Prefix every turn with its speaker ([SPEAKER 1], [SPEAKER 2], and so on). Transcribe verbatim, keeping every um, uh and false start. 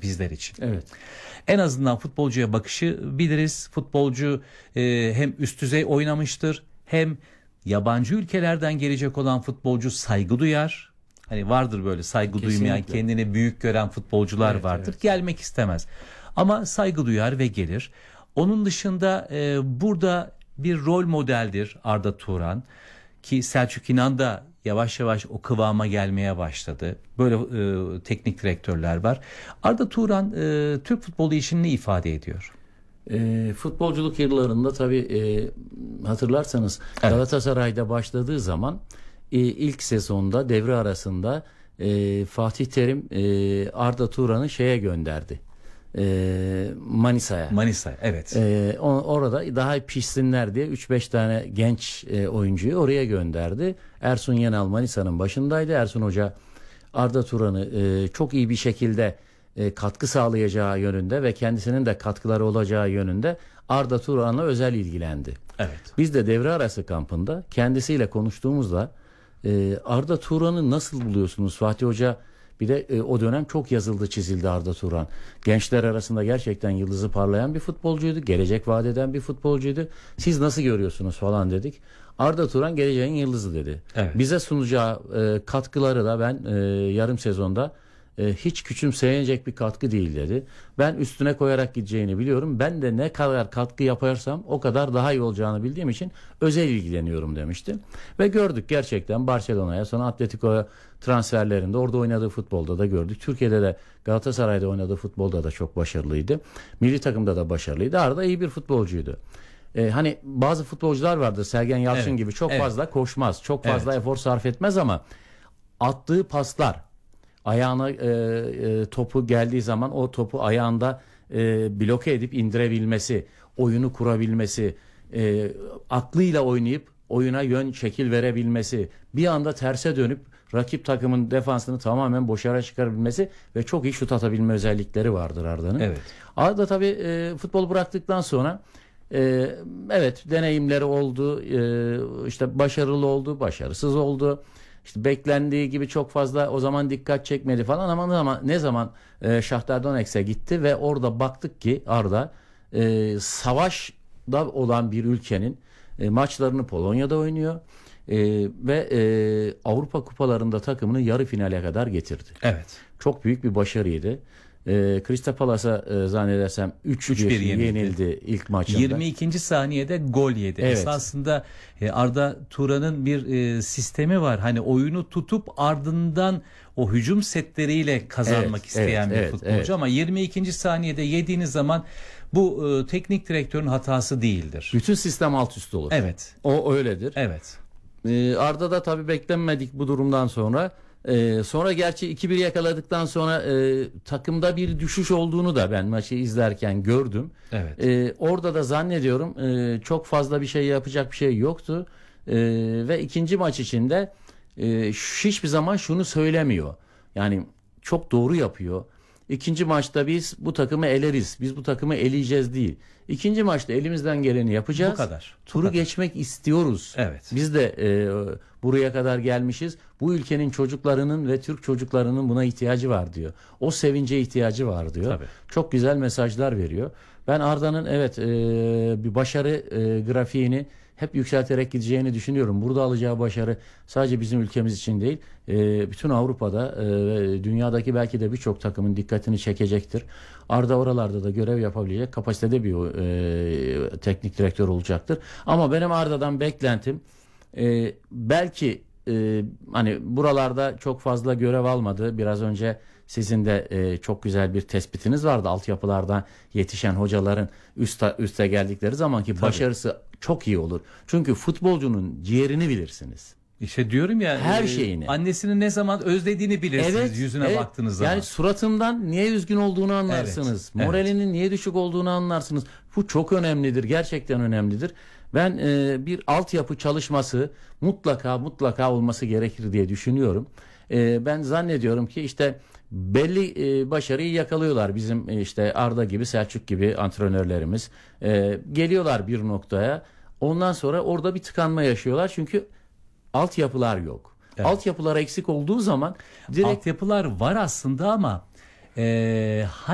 [SPEAKER 1] bizler için.
[SPEAKER 2] Evet.
[SPEAKER 1] En azından futbolcuya bakışı biliriz. Futbolcu e, hem üst düzey oynamıştır, hem yabancı ülkelerden gelecek olan futbolcu saygı duyar. Hani vardır böyle saygı
[SPEAKER 2] Kesinlikle.
[SPEAKER 1] duymayan, kendini büyük gören futbolcular
[SPEAKER 2] Evet,
[SPEAKER 1] vardır.
[SPEAKER 2] evet.
[SPEAKER 1] Gelmek istemez. Ama saygı duyar ve gelir. Onun dışında e, burada bir rol modeldir Arda Turan, ki Selçuk İnan da yavaş yavaş o kıvama gelmeye başladı. Böyle e, teknik direktörler var. Arda Turan e, Türk futbolu için ne ifade ediyor?
[SPEAKER 2] E, futbolculuk yıllarında tabii e, hatırlarsanız
[SPEAKER 1] Evet.
[SPEAKER 2] Galatasaray'da başladığı zaman e, ilk sezonda devre arasında e, Fatih Terim e, Arda Turan'ı şeye gönderdi. E, Manisa'ya.
[SPEAKER 1] Manisa, evet.
[SPEAKER 2] E, o- orada daha pişsinler diye üç beş tane genç e, oyuncuyu oraya gönderdi. Ersun Yanal Manisa'nın başındaydı. Ersun Hoca Arda Turan'ı e, çok iyi bir şekilde e, katkı sağlayacağı yönünde ve kendisinin de katkıları olacağı yönünde Arda Turan'la özel ilgilendi.
[SPEAKER 1] Evet.
[SPEAKER 2] Biz de devre arası kampında kendisiyle konuştuğumuzda e, Arda Turan'ı nasıl buluyorsunuz Fatih Hoca? Bir de e, o dönem çok yazıldı çizildi Arda Turan. Gençler arasında gerçekten yıldızı parlayan bir futbolcuydu. Gelecek vaat eden bir futbolcuydu. Siz nasıl görüyorsunuz falan dedik. Arda Turan geleceğin yıldızı dedi.
[SPEAKER 1] Evet.
[SPEAKER 2] Bize sunacağı e, katkıları da ben e, yarım sezonda e, hiç küçümsenecek bir katkı değil dedi. Ben üstüne koyarak gideceğini biliyorum. Ben de ne kadar katkı yaparsam o kadar daha iyi olacağını bildiğim için özel ilgileniyorum demişti. Ve gördük gerçekten Barcelona'ya, sonra Atletico'ya transferlerinde, orada oynadığı futbolda da gördük. Türkiye'de de Galatasaray'da oynadığı futbolda da çok başarılıydı. Milli takımda da başarılıydı. Arda iyi bir futbolcuydu. Ee, hani bazı futbolcular vardır, Sergen Yalçın
[SPEAKER 1] Evet,
[SPEAKER 2] gibi çok
[SPEAKER 1] evet.
[SPEAKER 2] fazla koşmaz, çok fazla
[SPEAKER 1] Evet.
[SPEAKER 2] efor sarf etmez ama attığı paslar, ayağına e, e, topu geldiği zaman o topu ayağında e, bloke edip indirebilmesi, oyunu kurabilmesi, e, aklıyla oynayıp oyuna yön şekil verebilmesi, bir anda terse dönüp rakip takımın defansını tamamen boşara çıkarabilmesi ve çok iyi şut atabilme özellikleri vardır Arda'nın.
[SPEAKER 1] Evet.
[SPEAKER 2] Arda tabii e, futbol bıraktıktan sonra e, evet deneyimleri oldu, e, işte başarılı oldu, başarısız oldu. İşte beklendiği gibi çok fazla o zaman dikkat çekmedi falan ama ne zaman, ne zaman e, Shakhtar Donetsk'e gitti ve orada baktık ki Arda e, savaşda olan bir ülkenin e, maçlarını Polonya'da oynuyor e, ve e, Avrupa kupalarında takımını yarı finale kadar getirdi.
[SPEAKER 1] Evet.
[SPEAKER 2] Çok büyük bir başarıydı. E, Crystal Palace'a e, zannedersem üç bir
[SPEAKER 1] yenildi.
[SPEAKER 2] yenildi ilk maçında.
[SPEAKER 1] yirmi ikinci saniyede gol yedi.
[SPEAKER 2] Evet.
[SPEAKER 1] Esasında e, Arda Turan'ın bir e, sistemi var. Hani oyunu tutup ardından o hücum setleriyle kazanmak
[SPEAKER 2] Evet,
[SPEAKER 1] isteyen
[SPEAKER 2] evet,
[SPEAKER 1] bir
[SPEAKER 2] evet,
[SPEAKER 1] futbolcu
[SPEAKER 2] evet.
[SPEAKER 1] ama yirmi ikinci saniyede yediğiniz zaman bu e, teknik direktörün hatası değildir.
[SPEAKER 2] Bütün sistem alt üst olur.
[SPEAKER 1] Evet.
[SPEAKER 2] O öyledir.
[SPEAKER 1] Evet.
[SPEAKER 2] Ee, Arda da tabii beklenmedik bu durumdan sonra. Ee, sonra gerçi iki bir yakaladıktan sonra e, takımda bir düşüş olduğunu da ben maçı izlerken gördüm.
[SPEAKER 1] Evet.
[SPEAKER 2] Ee, orada da zannediyorum e, çok fazla bir şey yapacak bir şey yoktu. Ee, ve ikinci maç içinde e, hiçbir zaman şunu söylemiyor. Yani çok doğru yapıyor. İkinci maçta biz bu takımı eleriz. Biz bu takımı eleyeceğiz değil. İkinci maçta elimizden geleni yapacağız.
[SPEAKER 1] Bu kadar. Bu
[SPEAKER 2] Turu
[SPEAKER 1] kadar.
[SPEAKER 2] geçmek istiyoruz.
[SPEAKER 1] Evet.
[SPEAKER 2] Biz de e, buraya kadar gelmişiz. Bu ülkenin çocuklarının ve Türk çocuklarının buna ihtiyacı var diyor. O sevince ihtiyacı var diyor.
[SPEAKER 1] Tabii.
[SPEAKER 2] Çok güzel mesajlar veriyor. Ben Arda'nın evet e, bir başarı e, grafiğini hep yükselterek gideceğini düşünüyorum. Burada alacağı başarı sadece bizim ülkemiz için değil, e, bütün Avrupa'da e, ve dünyadaki belki de birçok takımın dikkatini çekecektir. Arda oralarda da görev yapabilecek kapasitede bir e, teknik direktör olacaktır. Ama benim Arda'dan beklentim e, belki e, hani buralarda çok fazla görev almadı. Biraz önce sizin de e, çok güzel bir tespitiniz vardı. Altyapılardan yetişen hocaların üste, üste geldikleri zamanki başarısı çok iyi olur. Çünkü futbolcunun ciğerini bilirsiniz.
[SPEAKER 1] İşte diyorum ya,
[SPEAKER 2] Her
[SPEAKER 1] e,
[SPEAKER 2] şeyini.
[SPEAKER 1] Annesini ne zaman özlediğini bilirsiniz yüzüne
[SPEAKER 2] evet.
[SPEAKER 1] baktığınız zaman.
[SPEAKER 2] Yani suratından niye üzgün olduğunu anlarsınız.
[SPEAKER 1] Evet,
[SPEAKER 2] Moralinin niye düşük olduğunu anlarsınız. Bu çok önemlidir. Gerçekten önemlidir. Ben e, bir altyapı çalışması mutlaka mutlaka olması gerekir diye düşünüyorum. E, ben zannediyorum ki işte belli e, başarıyı yakalıyorlar bizim e, işte Arda gibi, Selçuk gibi antrenörlerimiz. E, geliyorlar bir noktaya. Ondan sonra orada bir tıkanma yaşıyorlar. Çünkü altyapılar yok.
[SPEAKER 1] Evet.
[SPEAKER 2] Altyapılar eksik olduğu zaman direkt
[SPEAKER 1] Altyapılar var aslında ama e,